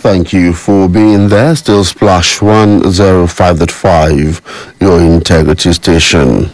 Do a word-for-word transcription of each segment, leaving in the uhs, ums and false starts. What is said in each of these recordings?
Thank you for being there. Still Splash one oh five point five, your integrity station.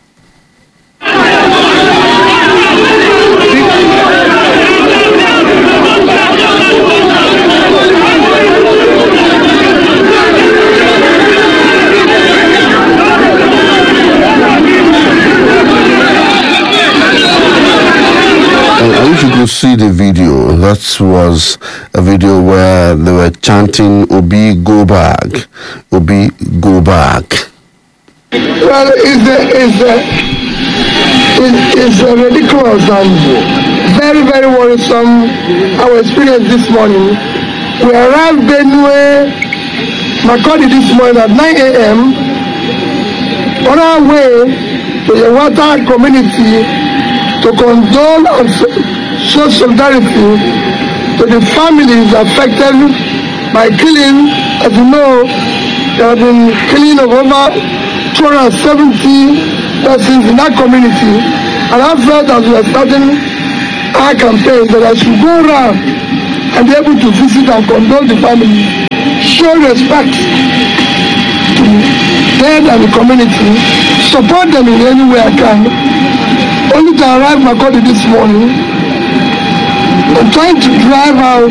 I wish you could see the video. That was a video where they were chanting, Obi, go back. Obi, go back. Well, it's a, it's a, it's a ridiculous and very, very worrisome our experience this morning. We arrived Benue, Makurdi this morning at nine a.m. on our way to the Water community to condole and show solidarity to the families affected by killing. As you know, there have been killing of over two hundred seventy persons in that community. And I felt as we are starting our campaign that I should go around and be able to visit and condole the families, show respect to them and the community, support them in any way I can. Only to arrive Makurdi this morning, I'm trying to drive out.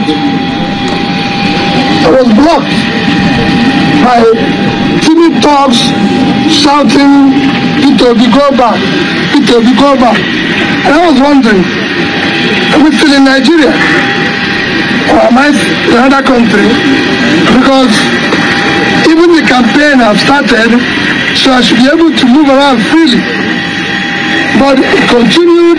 I was blocked by T V talks shouting, Peter, we go back, Peter, we go back. And I was wondering, are we still in Nigeria? Or am I in another country? Because even the campaign I've started, so I should be able to move around freely. But it continued.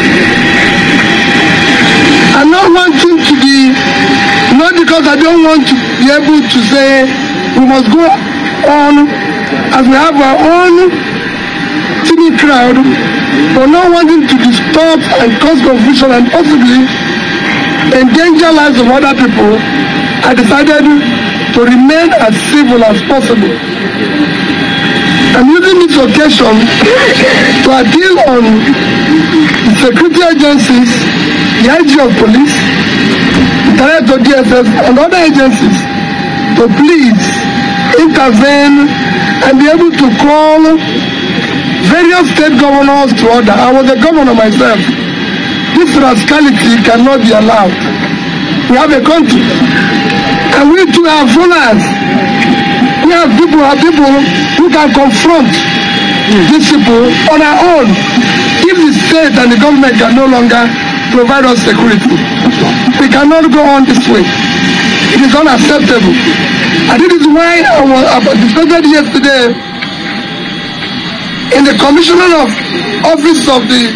I'm not wanting to be, not because I don't want to be able to say we must go on as we have our own teeny crowd, but not wanting to disturb and cause confusion and possibly endanger lives of other people. I decided to remain as civil as possible. I'm using this occasion to appeal on the security agencies, the I G of police, the director of D S S, and other agencies to please intervene and be able to call various state governors to order. I was a governor myself. This rascality cannot be allowed. We have a country, and we too have followers. We have people, have people who can confront these people on our own if the state and the government can no longer provide us security. We cannot go on this way. It is unacceptable. And this is why I was discussed yesterday in the commissioner of office of the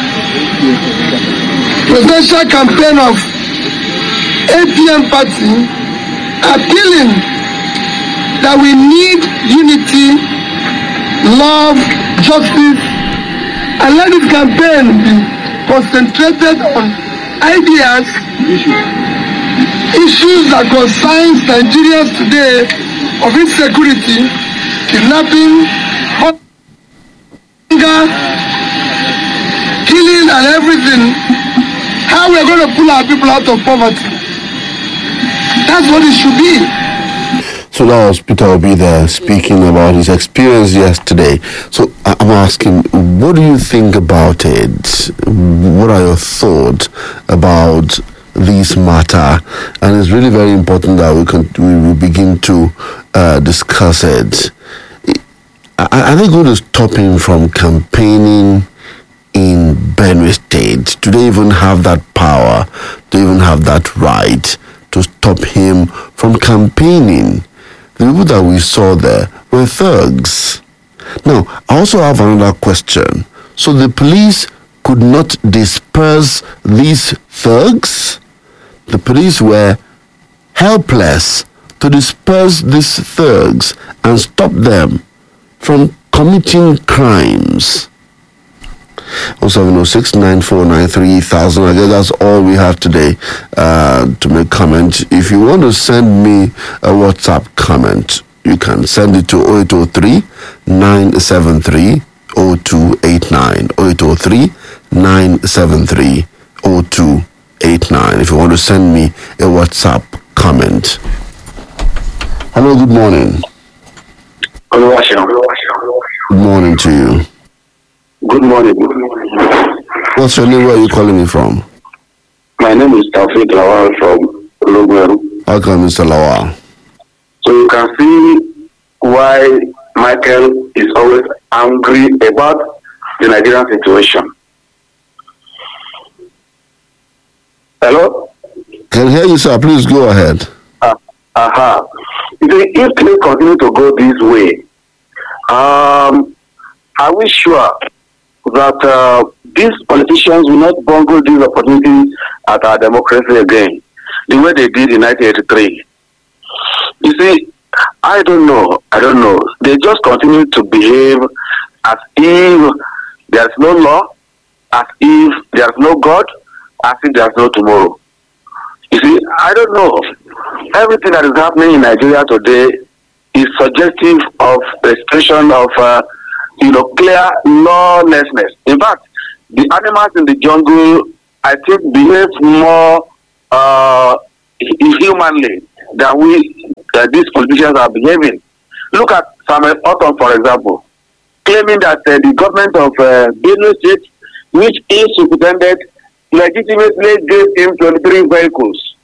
presidential campaign of A P M party, appealing that we need unity, love, justice, and let this campaign be concentrated on ideas, issues that concern Nigerians today of insecurity, kidnapping, hunger, killing, and everything. How we are going to pull our people out of poverty. That's what it should be. So that was Peter Obi there speaking about his experience yesterday. So I'm asking, what do you think about it? What are your thoughts about this matter? And it's really very important that we can we will begin to uh, discuss it. Are, are they going to stop him from campaigning in Benue State? Do they even have that power? Do they even have that right to stop him from campaigning? The people that we saw there were thugs. Now, I also have another question. So the police could not disperse these thugs? The police were helpless to disperse these thugs and stop them from committing crimes. oh seven oh six, nine four nine, three thousand. I guess that's all we have today uh, to make comment. If you want to send me a WhatsApp comment, you can send it to oh eight oh three, nine seven three, oh two eight nine. oh eight oh three, nine seven three, oh two eight nine. If you want to send me a WhatsApp comment. Hello, good morning. Good morning to you. Good morning. What's your name? Where are you calling me from? My name is Taufik Lawal from Ologweru. Okay, Mister Lawal. So you can see why Michael is always angry about the Nigerian situation. Hello? Can hear you, sir. Please go ahead. Uh, uh-huh. You see, if things continue to go this way, um, are we sure that uh, these politicians will not bungle these opportunities at our democracy again, the way they did in nineteen eighty-three? You see, I don't know. I don't know. They just continue to behave as if there's no law, as if there's no God, as if there's no tomorrow. You see, I don't know. Everything that is happening in Nigeria today is suggestive of the expression of, uh, you know, clear lawlessness. In fact, the animals in the jungle, I think, behave more uh, inhumanly than we, uh, these politicians are behaving. Look at Samuel Ortom, for example, claiming that uh, the government of uh, Benue State, which is superintendent, legitimately gave him twenty-three vehicles.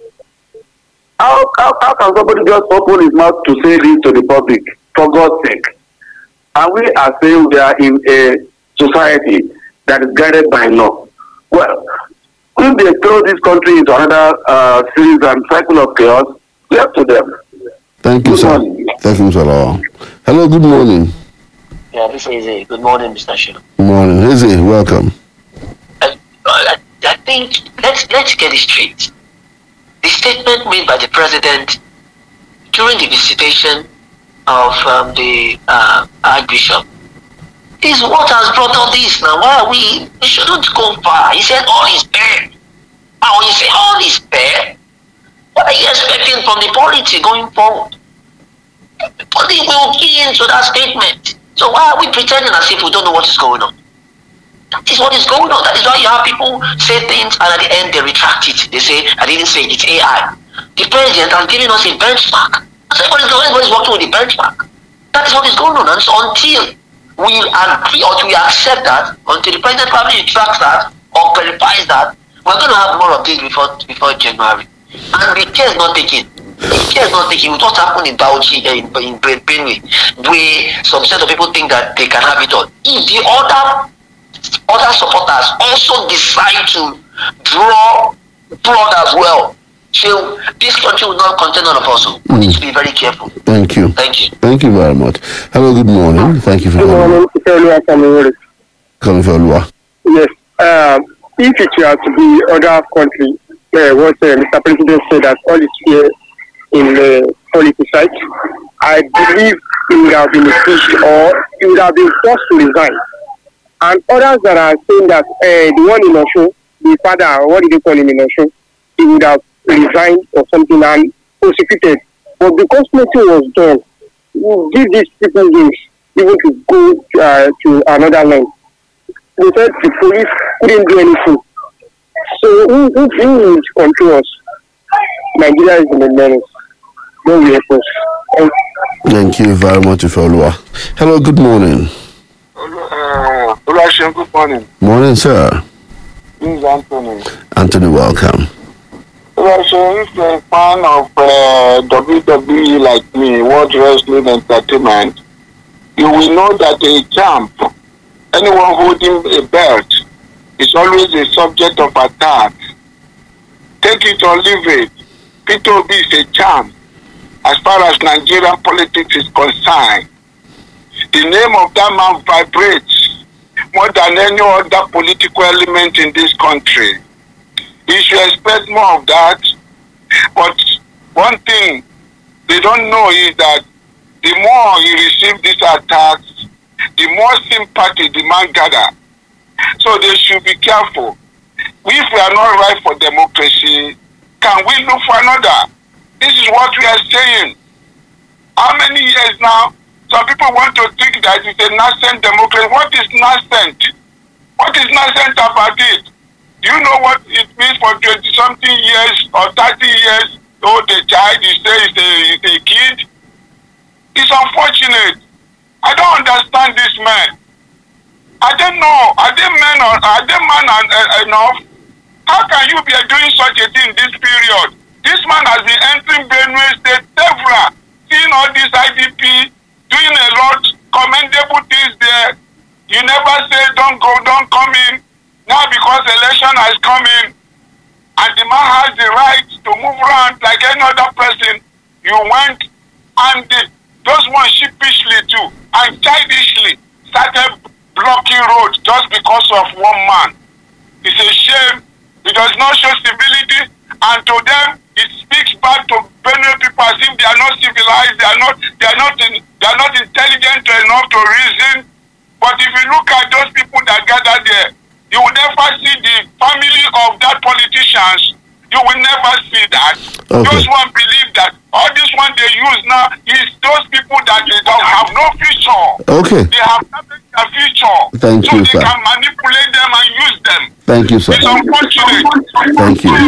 How, how, how can somebody just open his mouth to say this to the public, for God's sake? And we are saying we are in a society that is guided by law. Well, if they throw this country into another uh, series and cycle of chaos, left to them. Thank you, Good sir. morning. Thank you, Mister Lawal. Hello, good morning. Yeah, this is a good morning, Mister Shino. Good morning. Izzy, welcome. I, I, I think let's let's get it straight. The statement made by the president during the visitation of um, the uh, Archbishop is what has brought all this. Now, why are we? We shouldn't go far. He said all is bad. Now, you say all is bad. What are you expecting from the polity going forward? Everybody will key into that statement. So why are we pretending as if we don't know what is going on? That is what is going on. That is why you have people say things and at the end they retract it. They say, I didn't say it, it's A I. The president has given us a benchmark. So everybody's, everybody's working with the benchmark. That is what is going on. And so until we agree or we accept that, until the president probably retracts that or clarifies that, we're going to have more of this before before January. And the care is not taken. The care is not taken. What happened in Bauchi, uh, in, in Benue, where some set of people think that they can have it all. If the other other supporters also decide to draw blood as well, so this country will not contain all of us. So we need to be very careful. Thank you. Thank you. Thank you very much. Hello, good morning. Thank you for Good morning, Oluwa Kamewere. calling for Oluwa. Yes, um, if it were to be other country, uh, what uh, Mister President said that all is here in the politics side, I believe he would have been impeached or he would have been forced to resign. And others that are saying that uh, the one in Osho, the father, what did they call him in Osho, he would have resigned or something and prosecuted. But because nothing was done, we give these people this, even to go uh, to another land. They said the police couldn't do anything. So who, who, who will control us? Nigeria is in the menace. Don't we help us? Thank you. Thank you very much, Oluwa. Hello, good morning. Uh, good morning. Morning, sir. This is Anthony. Anthony, welcome. Oluwaseun, if you're a fan of uh, W W E like me, World Wrestling Entertainment, you will know that a champ, anyone holding a belt, is always a subject of attack. Take it or leave it. Peter Obi is a champ as far as Nigerian politics is concerned. The name of that man vibrates more than any other political element in this country. You should expect more of that. But one thing they don't know is that the more he receives these attacks, the more sympathy the man gather. So they should be careful. If we are not right for democracy, can we look for another? This is what we are saying. How many years now? Some people want to think that it's a nascent democracy. What is nascent? What is nascent about it? Do you know what it means for twenty-something years or thirty years oh, the child is a, is a, is a kid. It's unfortunate. I don't understand this man. I don't know. Are they men or are they man uh, enough? How can you be doing such a thing this period? This man has been entering Benue State several, seeing all this I D P, doing a lot commendable things there. You never say don't go, don't come in. Now because election has come in, and the man has the right to move around like any other person, you went and the, those ones sheepishly too and childishly started blocking road just because of one man. It's a shame. It does not show civility, and to them it speaks back to Benue people as if they are not civilized, they are not they are not in, they are not intelligent enough to reason. But if you look at those people that gather there, you will never see the family of that politicians. You will never see that. Okay. Those one believe that all this one they use now is those people that they don't have no future. Okay. They have nothing their future. Thank so you, they sir. can manipulate them and use them. Thank you, sir. It's unfortunate. Thank you.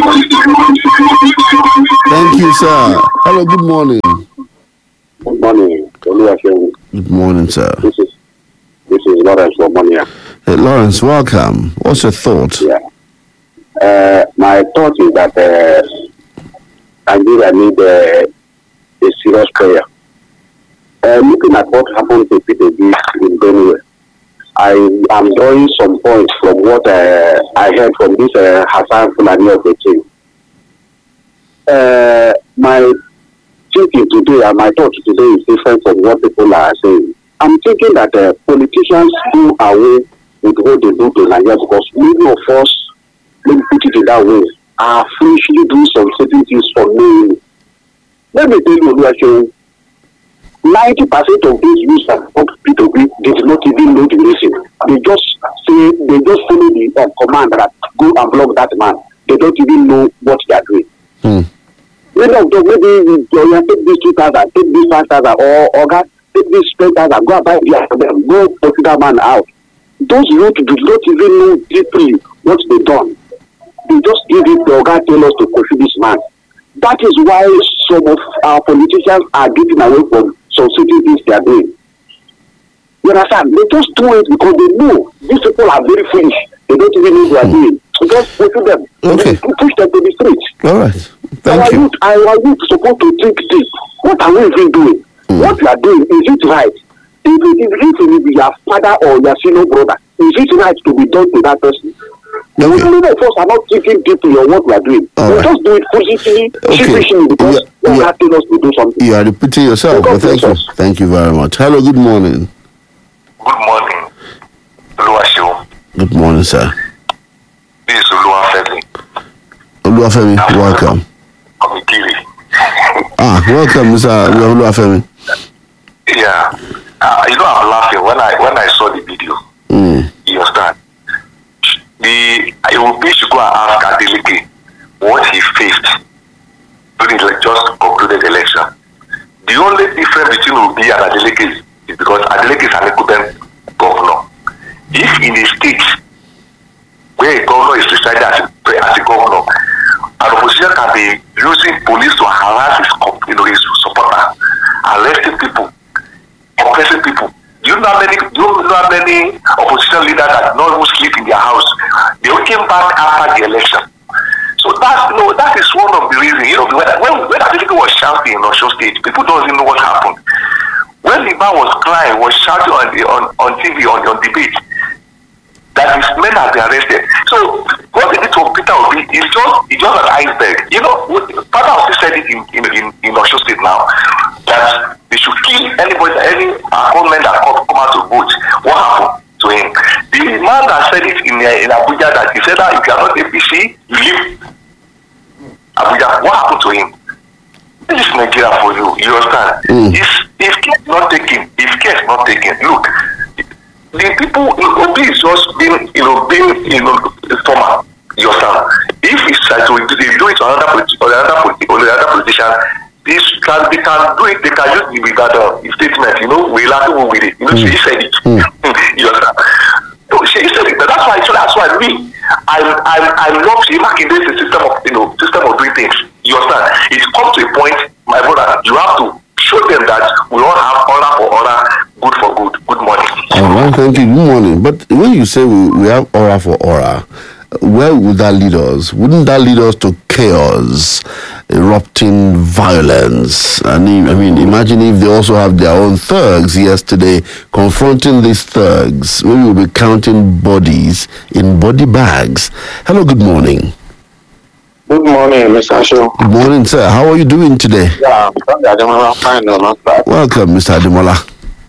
Thank you, sir. Hello, good morning. Good morning. Good morning, sir. This is this is Lawrence from Monia. Hey, Lawrence, welcome. What's your thought? Yeah. Uh, my thought is that uh, Nigeria need uh, a serious prayer. Uh, looking at what happened to Peter B in Benue, I am drawing some points from what uh, I heard from this uh, Hassan Fulani of the team. Uh, my thinking today and my thought today is different from what people are saying. I'm thinking that uh, politicians do away with what they do to Nigeria because many of us, let me put it in that way, are foolishly doing some certain things for me. Let me tell you, actually, ninety percent of these youths that come to P two B did not even know the reason. They just say, they just follow the uh, command that go and block that man. They don't even know what they are doing. Hmm. Many of them, maybe you take this two thousand, take this five thousand, or, or God, take this ten thousand, go and buy the go put that man out. Those youth do not even know deeply what they've done. They just give it the God tell us to pursue this man. That is why some of our politicians are getting away from some certain things they are doing. You understand? They just do it because they know these people are very foolish. They don't even know what they are doing. So just pursue them. Okay. Push them to the streets. All right. Thank our you. youth, our youth supposed to think deep. What are we even doing? Mm. What we are doing, is it right? Even if it is your father or your senior brother, is it right to be done to that person? The Okay. many of us are not thinking deeply on what we are doing. All we right. just do it foolishly, Okay. sheepishly because Yeah, we yeah. are asking us to do something. You are repeating yourself, but thank you. Thank you very much. Hello, good morning. Good morning, Oluwaseun. Good morning, sir. This is Oluwafemi. Oluwafemi, welcome. Komikiri. Ah, welcome, Mister Oluwafemi. Yeah. Uh, you know, I'm laughing when I when I saw the video. Mm. You understand? The I will be should go and ask Adeleke what he faced during the just concluded election. The only difference between Obi and Adeleke is, is because Adeleke is an incumbent governor. If in a state where a governor is decided as a, as a governor, an opposition can be using police to harass his, you know, his supporter, arresting people, oppressing people. Do you know how many? Do you know how many opposition leaders that not even sleep in their house? They all came back after the election. So that's you know that is one of the reasons. You know, when when, when Adeleke was shouting in Osun State, people don't even know what happened. When the man was crying, was shouting on the on, on T V on on debate that his men have been arrested. So what they did to Peter Obi is just it's just an iceberg. You know, Father also said it in in in, in Osun State now that they should kill anybody, any opponent that come, come out to vote. What happened to him? The man that said it in uh, in Abuja that he said that if you are not A P C, you leave Abuja. What happened to him? This is Nigeria for you. You understand? Mm. If if care is not taken, if care is not taken, look. The people, Obi is just being, you know, being, you know, formal. You understand? If it's like to they do it on another or another or another politician, this can they can do it. They can use it with that uh, statement. You know, we laugh with it. You know, mm. she said it. Mm. You understand? No, she said it. But that's why. So that's why me, I I I love Shima Kinde's system of you know system of doing things. You understand? It comes You have to show them that we all have honor for honor, good for good. Good morning. All right, thank you. Good morning. But when you say we, we have aura for aura, where would that lead us? Wouldn't that lead us to chaos, erupting violence? I mean, I mean, imagine if they also have their own thugs yesterday confronting these thugs. We will be counting bodies in body bags. Hello, good morning. Good morning, Mister Asho. Good morning, sir. How are you doing today? Yeah, I'm fine, no, not bad. Welcome, Mister Ademola.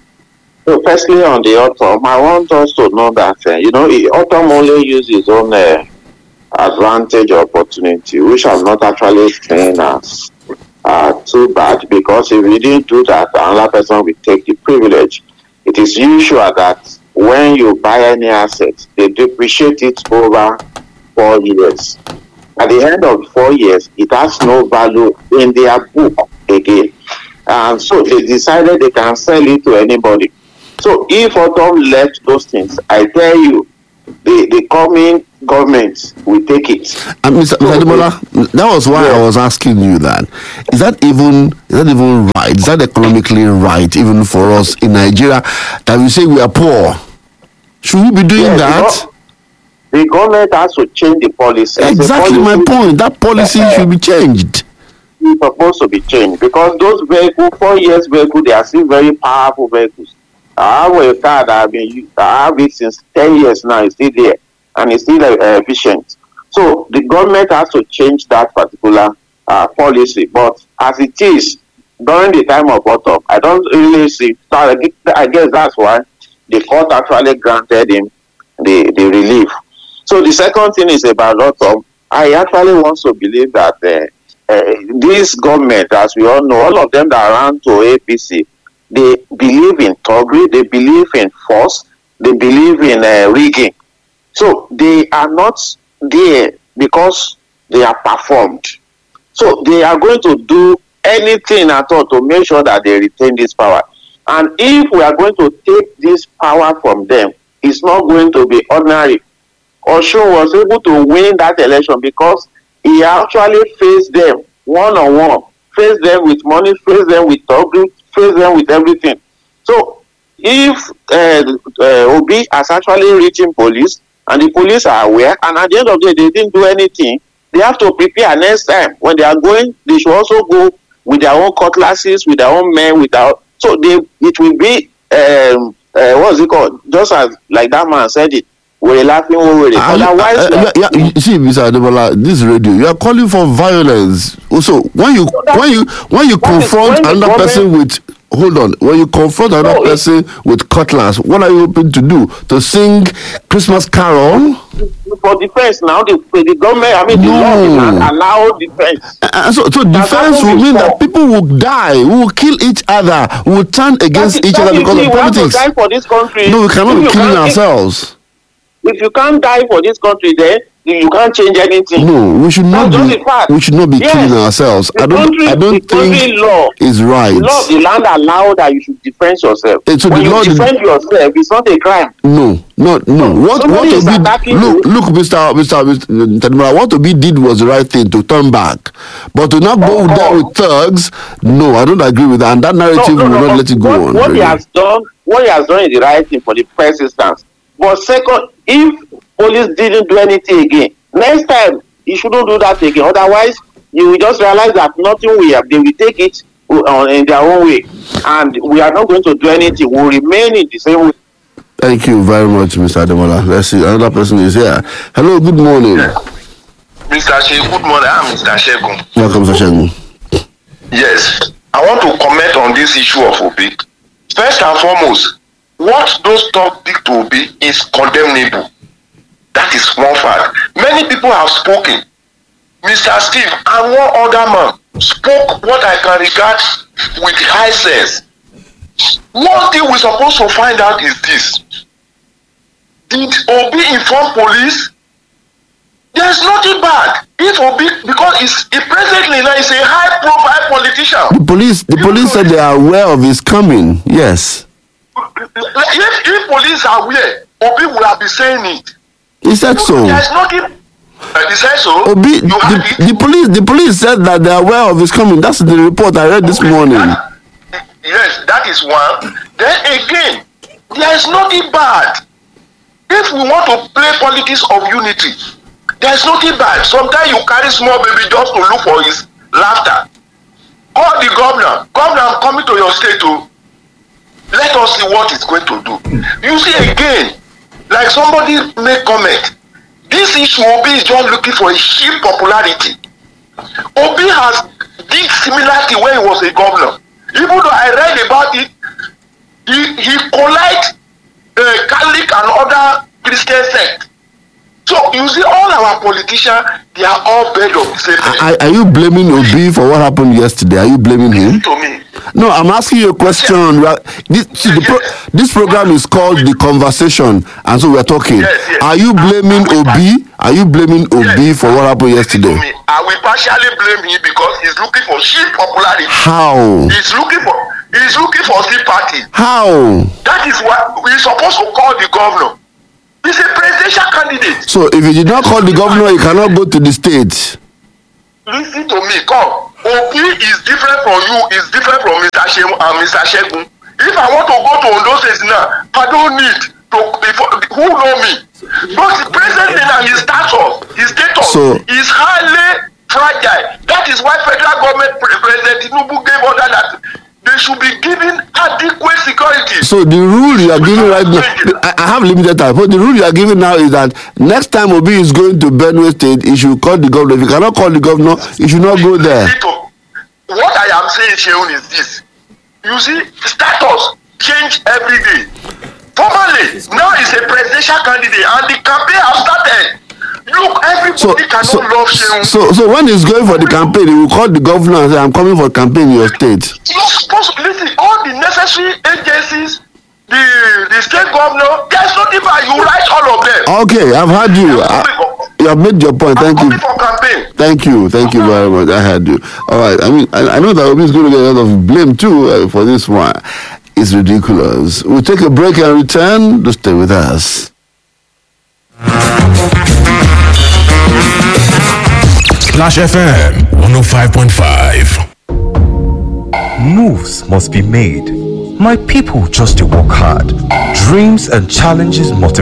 So, firstly, on the autumn, I want us to know that, uh, you know, autumn only uses its own uh, advantage or opportunity, which I'm not actually saying as uh, too bad, because if we didn't do that, another person will take the privilege. It is usual that when you buy any asset, they depreciate it over four years. At the end of four years, it has no value in their book again. And so they decided they can sell it to anybody. So if Autumn left those things, I tell you, the, the coming government will take it. And Mister So, Ademola, that was why yeah. I was asking you that. Is that even is that even right? Is that economically right, even for us in Nigeria, that we say we are poor? Should we be doing Yes, that? The government has to change the policy. The Exactly my policy point. That policy Yeah. should be changed. is supposed to be changed, because those vehicles, four years vehicles, they are still very powerful vehicles. I have a car that I've been used, I have it since ten years now. It's still there and it's still uh, efficient. So the government has to change that particular uh, policy. But as it is, during the time of autumn, I don't really see. So I guess- I guess that's why the court actually granted him the, the relief. So the second thing is about autumn. I actually want to believe that uh, uh, this government, as we all know, all of them that ran to A P C, they believe in thuggery, they believe in force, they believe in uh, rigging. So they are not there because they are performed. So they are going to do anything at all to make sure that they retain this power. And if we are going to take this power from them, it's not going to be ordinary. Oshun was able to win that election because he actually faced them one on one, faced them with money, faced them with thuggery, face them with everything. So if uh, uh, Obi has actually reaching police and the police are aware, and at the end of the day they didn't do anything, they have to prepare next time. When they are going, they should also go with their own cutlasses, with their own men, with their, so they it will be um, uh, what's it called? Just as like that man said it. We're laughing over it. Ah, Otherwise, uh, uh, yeah, yeah, you see, Mister Ademola, this radio, you are calling for violence. Also, when you that- when you when you that is confront when the another person with hold on, when you confront another No, it- person with cutlass, what are you hoping to do? To sing Christmas carol? for defense now, the, the government, I mean, the No. law did not allow defense. Uh, so, so That's defense happened will mean before. that people will die, we will kill each other, we will turn against That is- each that other is because it. of We have to politics. die for this country. No, we cannot If be you killing can't- if- ourselves. If you can't die for this country, then you can't change anything. No, we should not That's be. just a fact. We should not be Yes. killing ourselves. The I don't. country, I don't the country think law, it's right. the law of the land allow that you should defend yourself. Eh, so when the you law did- defend yourself, it's not a crime. No, no, no. What Somebody what is Obi attacking look you. look, Mister Mister Mister Tadimura, what Obi did was the right thing to turn back, but to not go Of there course. with thugs. No, I don't agree with that. And that narrative No, no, will no, not no. let it go what, on. What he really. has done, what he has done is the right thing for the first instance. But second, if police didn't do anything again, next time he shouldn't do that again. Otherwise, you will just realize that nothing we have. They will take it uh, in their own way, and we are not going to do anything. We will remain in the same way. Thank you very much, Mister Ademola. Let's see. Another person is here. Hello. Good morning. Mister She, good morning. I'm Mister Shegun. Welcome, Mister Shegun. Yes, I want to comment on this issue of Obi. First and foremost, what those talk big to Obi is condemnable. That is one fact. Many people have spoken. Mister Steve and one other man spoke what I can regard with high sense. One thing we're supposed to find out is this. Did Obi inform police? There's nothing bad. If Obi, because he's, he presently now is a high profile politician. The police. The police said they are aware of his coming. Yes. If, if police are aware, Obi would have been saying it. He said so. There's nothing. Uh, he said so. Obi, You had the, it. the police, the police said that they are aware of his coming. That's the report I read this Okay, morning. that- yes, that is one. Then again, there is nothing bad. If we want to play politics of unity, there is nothing bad. Sometimes you carry small baby just to look for his laughter. Call the governor. Governor, I'm coming to your state to let us see what it's going to do. You see again, like somebody make comment, this issue Obi is just looking for a cheap popularity. Obi has big similarity when he was a governor. Even though I read about it, he he collide uh, Catholic and other Christian sects. So you see, all our politicians, they are all bed of the same bed. Are, are you blaming Obi for what happened yesterday? Are you blaming him? To me, No, I'm asking you a question. This, see, the pro, this program is called The Conversation, and so we're talking. Yes, yes. Are you blaming Obi? Are you blaming Obi yes, for what happened listen yesterday? to me. I will partially blame him because he's looking for cheap popularity. How? He's looking for he's looking for sympathy. How? That is what we're supposed to call the governor. He's a presidential candidate. So if you did not call the governor, you cannot go to the state. Listen to me, come. Obi is different from you, is different from Mister Shemu and Mister Shegun. If I want to go to Ondo State now, I don't need to before who know me. But the president and his status, his status So- is highly fragile. That is why federal government President Tinubu gave order that they should be given adequate security. So the rule you are giving right now, I, I have limited time, but the rule you are giving now is that next time Obi is going to Benue State, he should call the governor. If you cannot call the governor, he should not go there. What I am saying, Sheun, is this. You see, status change every day. Formerly, now he's a presidential candidate and the campaign has started. Look, everybody So, cannot so, love Sheun. so, so when he's going for the campaign, he will call the governor and say, I'm coming for campaign in your state. You're supposed to listen, all the necessary agencies, the the state governor, there's nothing bad. You write all of them. Okay, I've heard you. I, you have made your point. Thank I'm you. coming for campaign. Thank you. Thank you very much. I heard you. All right. I mean, I, I know that Obi is going to get a lot of blame too uh, for this one. It's ridiculous. We'll take a break and return. Just stay with us. Splash F M one oh five point five. Moves must be made. My people just to work hard. Dreams and challenges motivate.